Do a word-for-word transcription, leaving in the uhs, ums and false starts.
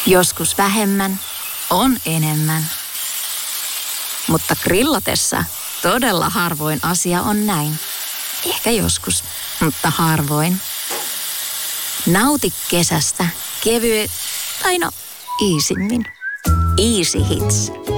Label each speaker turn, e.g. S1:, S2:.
S1: Joskus vähemmän on enemmän. Mutta grillatessa todella harvoin asia on näin. Ehkä joskus, mutta harvoin. Nauti kesästä kevyen, tai no, iisimmin. Easy Hits.